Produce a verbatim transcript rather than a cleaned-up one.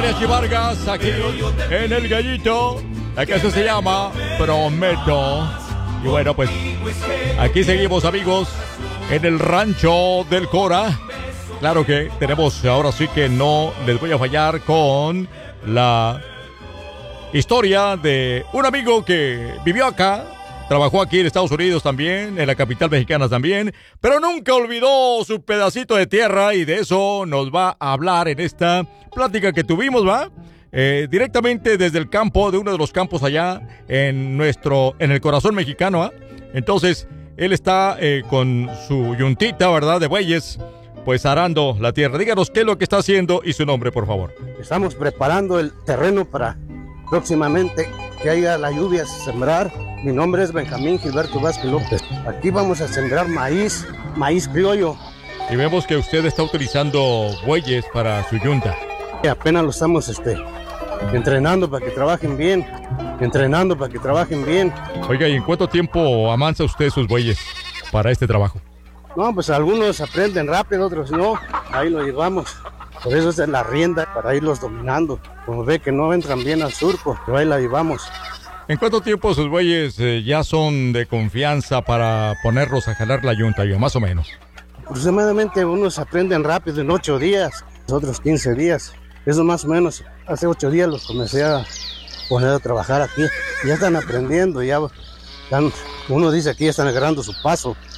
Mariachi Vargas, aquí en El Gallito. La canción se llama Prometo. Y bueno, pues aquí seguimos, amigos, en el rancho del Cora. Claro que tenemos, ahora sí que no les voy a fallar con la historia de un amigo que vivió acá, trabajó aquí en Estados Unidos también, en la capital mexicana también, pero nunca olvidó su pedacito de tierra, y de eso nos va a hablar en esta plática que tuvimos, ¿va? Eh, directamente desde el campo, de uno de los campos allá en nuestro, en el corazón mexicano, ¿va? Entonces, él está eh, con su yuntita, ¿verdad?, de bueyes, pues arando la tierra. Díganos qué es lo que está haciendo y su nombre, por favor. Estamos preparando el terreno para próximamente que haya la lluvia, sembrar. Mi nombre es Benjamín Gilberto Vázquez López. Aquí vamos a sembrar maíz, maíz criollo. Y vemos que usted está utilizando bueyes para su yunta. Y apenas lo estamos este, entrenando para que trabajen bien, entrenando para que trabajen bien. Oiga, ¿y en cuánto tiempo amansa usted sus bueyes para este trabajo? No, pues algunos aprenden rápido, otros no. Ahí lo llevamos. Por eso es la rienda, para irlos dominando. Como ve que no entran bien al surco, pero ahí la llevamos. ¿En cuánto tiempo sus bueyes eh, ya son de confianza para ponerlos a jalar la yunta, yo, más o menos? Aproximadamente unos aprenden rápido en ocho días, otros quince días. Eso más o menos, hace ocho días los comencé a poner a trabajar aquí. Ya están aprendiendo, ya están, uno dice aquí ya están agarrando su paso.